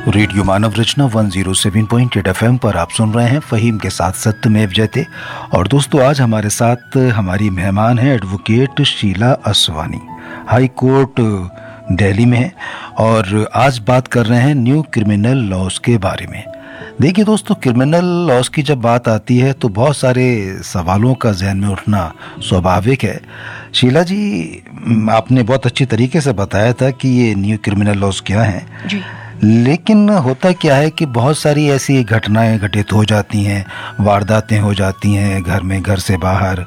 Radio मानव रचना 107.8 FM पर आप सुन रहे हैं फ़हीम के साथ सत्यमेव जयते। और दोस्तों, आज हमारे साथ हमारी मेहमान है advocate Sheila Aswani, high court Delhi में है, और आज बात कर रहे हैं न्यू क्रिमिनल लॉज के बारे में। देखिए दोस्तों, क्रिमिनल लॉज की जब बात आती है तो बहुत सारे सवालों का जहन में उठना स्वाभाविक है। शीला जी, आपने बहुत अच्छी तरीके से बताया था कि ये न्यू क्रिमिनल लॉज क्या हैं जी। लेकिन होता क्या है कि बहुत सारी ऐसी घटनाएं घटित हो जाती हैं, वारदातें हो जाती हैं घर में, घर से बाहर।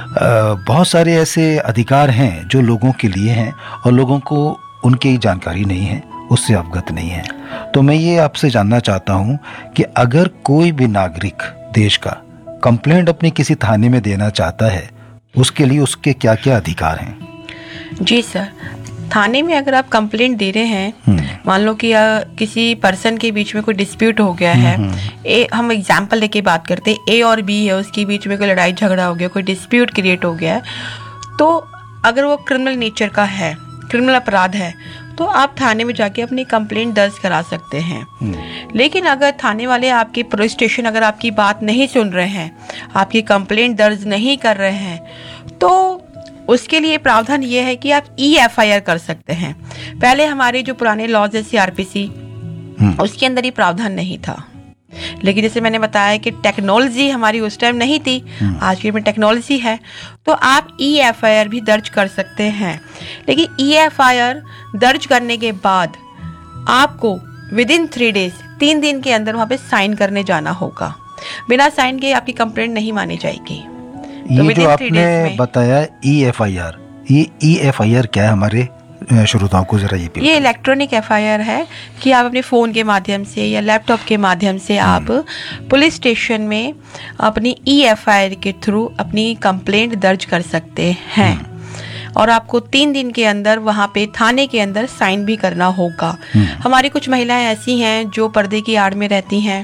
बहुत सारे ऐसे अधिकार हैं जो लोगों के लिए हैं और लोगों को उनकी जानकारी नहीं है, उससे अवगत नहीं है। तो मैं ये आपसे जानना चाहता हूँ कि अगर कोई भी नागरिक देश का कंप्लेंट अपनी किसी थाने में देना चाहता है, उसके लिए उसके क्या क्या अधिकार हैं? जी सर, थाने में अगर आप कंप्लेंट दे रहे हैं, मान लो कि किसी पर्सन के बीच में कोई डिस्प्यूट हो गया है, हम एग्जांपल लेके बात करते हैं, ए और बी है, उसके बीच में कोई लड़ाई झगड़ा हो गया, कोई डिस्प्यूट क्रिएट हो गया है, तो अगर वो क्रिमिनल नेचर का है, क्रिमिनल अपराध है, तो आप थाने में जाके अपनी कंप्लेंट दर्ज करा सकते हैं। लेकिन अगर थाने वाले आपके पुलिस स्टेशन अगर आपकी बात नहीं सुन रहे हैं, आपकी कंप्लेंट दर्ज नहीं कर रहे हैं, तो उसके लिए प्रावधान ये है कि आप EFIR कर सकते हैं। पहले हमारे जो पुराने लॉज है CRPC, उसके अंदर ये प्रावधान नहीं था। लेकिन जैसे मैंने बताया कि टेक्नोलॉजी हमारी उस टाइम नहीं थी, आज की में टेक्नोलॉजी है, तो आप EFIR भी दर्ज कर सकते हैं। लेकिन EFIR दर्ज करने के बाद आपको विदिन 3 डेज, 3 दिन के अंदर वहाँ पे साइन करने जाना होगा। बिना साइन के आपकी कंप्लेंट नहीं मानी जाएगी। ये जो आपने बताया EFIR, ये EFIR क्या है हमारे श्रोताओं को जरा ये इलेक्ट्रॉनिक FIR है कि आप अपने फ़ोन के माध्यम से या लैपटॉप के माध्यम से आप पुलिस स्टेशन में अपनी EFIR के थ्रू अपनी कंप्लेंट दर्ज कर सकते हैं। और आपको 3 दिन के अंदर वहाँ पे थाने के अंदर साइन भी करना होगा। हमारी कुछ महिलाएं ऐसी हैं जो पर्दे की आड़ में रहती हैं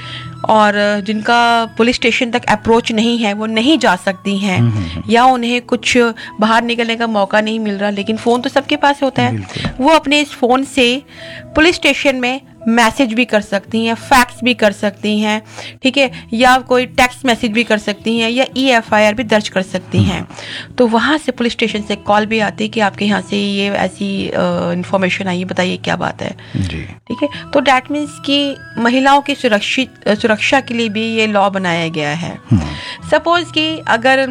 और जिनका पुलिस स्टेशन तक अप्रोच नहीं है, वो नहीं जा सकती हैं, या उन्हें कुछ बाहर निकलने का मौका नहीं मिल रहा, लेकिन फ़ोन तो सबके पास होता है। वो अपने इस फ़ोन से पुलिस स्टेशन में मैसेज भी कर सकती हैं, फैक्स भी कर सकती हैं, ठीक है, या कोई टेक्स्ट मैसेज भी कर सकती हैं, या EFIR भी दर्ज कर सकती हैं। तो वहाँ से पुलिस स्टेशन से कॉल भी आती है कि आपके यहाँ से ये ऐसी इंफॉर्मेशन आई है, बताइए क्या बात है जी। ठीक है, तो डैट मीन्स कि महिलाओं की सुरक्षा के लिए भी ये लॉ बनाया गया है। सपोज कि अगर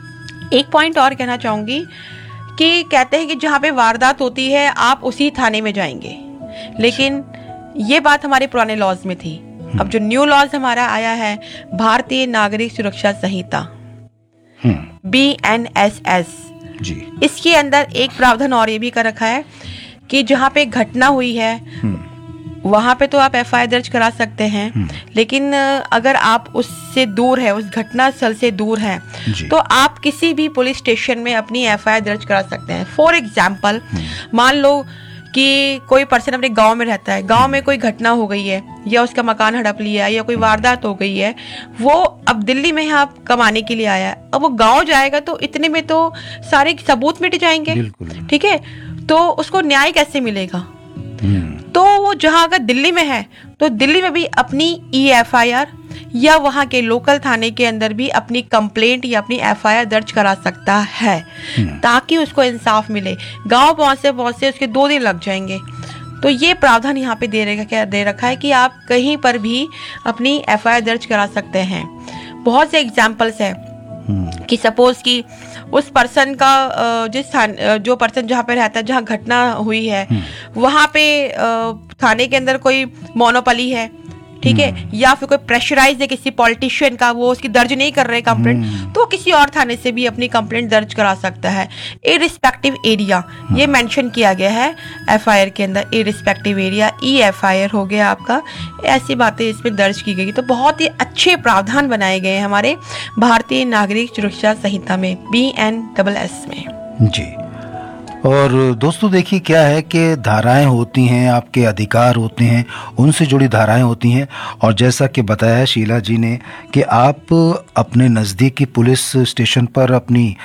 एक पॉइंट और कहना चाहूँगी कि कहते हैं कि जहाँ पे वारदात होती है आप उसी थाने में जाएंगे, लेकिन ये बात हमारे पुराने लॉज में थी। अब जो न्यू लॉज हमारा आया है, भारतीय नागरिक सुरक्षा संहिता BNSS जी, इसके अंदर एक प्रावधान और ये भी कर रखा है कि जहाँ पे घटना हुई है वहां पे तो आप FIR दर्ज करा सकते हैं, लेकिन अगर आप उससे दूर है, उस घटना स्थल से दूर है, तो आप किसी भी पुलिस स्टेशन में अपनी FIR दर्ज करा सकते हैं। फॉर एग्जाम्पल, मान लो कि कोई पर्सन अपने गांव में रहता है, गांव में कोई घटना हो गई है, या उसका मकान हड़प लिया है, या कोई वारदात हो गई है, वो अब दिल्ली में यहाँ कमाने के लिए आया है। अब वो गांव जाएगा तो इतने में तो सारे सबूत मिट जाएंगे, ठीक है, तो उसको न्याय कैसे मिलेगा? तो वो जहां अगर दिल्ली में है तो दिल्ली में भी अपनी EFIR या वहां के लोकल थाने के अंदर भी अपनी कंप्लेंट या अपनी FIR दर्ज करा सकता है, ताकि उसको इंसाफ मिले। गांव पहुंचते उसके 2 दिन लग जाएंगे। तो ये प्रावधान यहाँ पे दे रखा है कि आप कहीं पर भी अपनी FIR दर्ज करा सकते हैं। बहुत से एग्जाम्पल्स है कि सपोज कि उस पर्सन का जो पर्सन जहाँ पे रहता है, जहाँ घटना हुई है, वहाँ पे थाने के अंदर कोई मोनोपोली है, ठीक है, या फिर कोई प्रेशराइज है किसी पॉलिटिशियन का, वो उसकी दर्ज नहीं कर रहे कंप्लेंट, तो किसी और थाने से भी अपनी कंप्लेंट दर्ज करा सकता है। इररिस्पेक्टिव एरिया ये मेंशन किया गया है FIR के अंदर, इररिस्पेक्टिव एरिया EFIR हो गया आपका, ऐसी बातें इसमें दर्ज की गई। तो बहुत ही अच्छे प्रावधान बनाए गए हैं हमारे भारतीय नागरिक सुरक्षा संहिता में, BNSS में जी। और दोस्तों देखिए क्या है कि धाराएं होती हैं, आपके अधिकार होते हैं, उनसे जुड़ी धाराएं होती हैं। और जैसा कि बताया शीला जी ने कि आप अपने नज़दीकी पुलिस स्टेशन पर अपनी